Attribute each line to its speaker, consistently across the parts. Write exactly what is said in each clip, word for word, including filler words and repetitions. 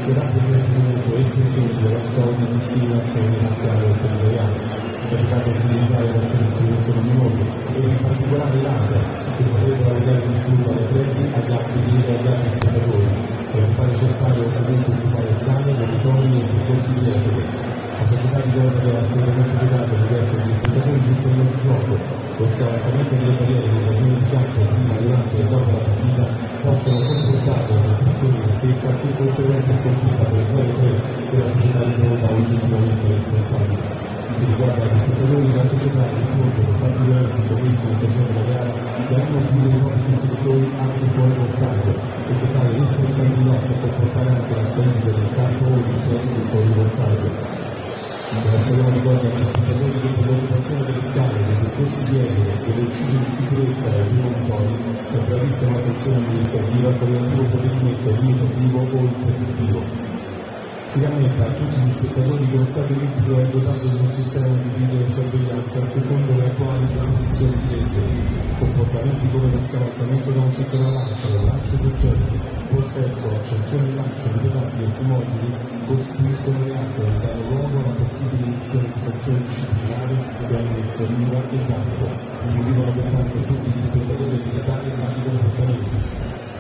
Speaker 1: che rappresenta comunque espressione della ogni discriminazione razziale o territoriale, caricato di utilizzare la selezione economiosa e in particolare l'Asia, che potrebbe allegare disturbo alle atleti, agli altri e agli altri spettatori, per fare cessare o comunque occupare strade, territori e percorsi di esito. La società di Roma deve essere veramente dotata di essere gli spettatori sul terreno di gioco. Lo scavalcamento delle barriere di invasione di campo prima, durante e dopo la partita possono comportare la sospensione di stessa e conseguente sconfitta per zero tre della società di Roma oggettivamente responsabile. Si riguarda gli spettatori, la società risponde per fatti violenti commessi in occasione della gara che hanno più dei propri sostitutori anche fuori dal stadio e che tale responsabilità può comportare anche la sconfitta del campo o di prezzi fuori dal stadio. La seconda ricorda gli spettatori che per l'occupazione delle scale, dei percorsi di esito, delle uscite di sicurezza e dei monitori è prevista una sanzione amministrativa con relativo provvedimento limitativo o interdittivo. Si rammenta a tutti gli spettatori che lo Stato olimpico è dotato di un sistema di videosorveglianza secondo le attuali disposizioni di legge. Comportamenti come lo scavalcamento da un settore all'altro, il lancio di oggetti, possesso, accensione e lancio di pedali e fumogeni costituiscono reato e danno luogo alla possibile emissione di sanzioni disciplinari, bene l'I V A e tasse. Si devono pertanto tutti gli spettatori di dettagli e tali comportamenti.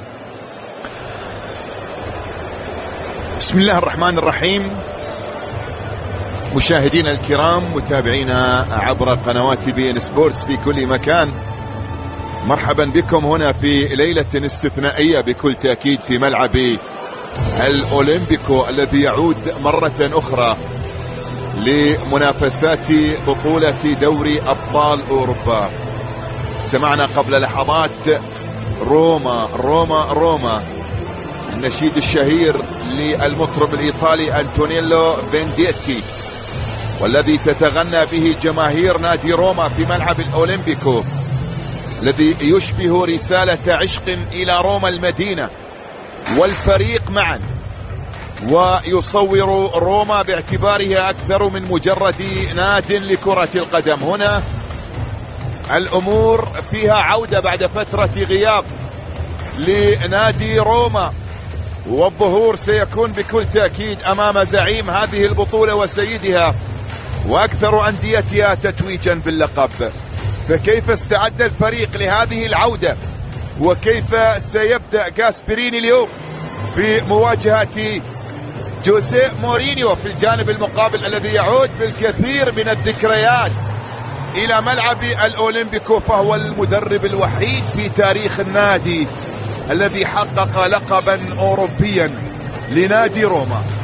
Speaker 2: بسم الله الرحمن الرحيم. مشاهدينا الكرام، متابعينا عبر قنوات بي ان سبورتس في كل مكان، مرحبا بكم هنا في ليلة استثنائية بكل تأكيد في ملعب الأولمبيكو الذي يعود مرة أخرى لمنافسات بطولة دوري أبطال أوروبا. استمعنا قبل لحظات روما روما روما، النشيد الشهير للمطرب الإيطالي أنتونيلو فينديتي، والذي تتغنى به جماهير نادي روما في ملعب الأولمبيكو، الذي يشبه رسالة عشق إلى روما المدينة والفريق معا، ويصور روما باعتبارها أكثر من مجرد ناد لكرة القدم. هنا الأمور فيها عودة بعد فترة غياب لنادي روما، والظهور سيكون بكل تأكيد أمام زعيم هذه البطولة وسيدها وأكثر أنديتها تتويجا باللقب. فكيف استعد الفريق لهذه العودة، وكيف سيبدأ غاسبريني اليوم في مواجهة جوزيه مورينيو في الجانب المقابل، الذي يعود بالكثير من الذكريات إلى ملعب الأولمبيكو، فهو المدرب الوحيد في تاريخ النادي الذي حقق لقبا أوروبيا لنادي روما.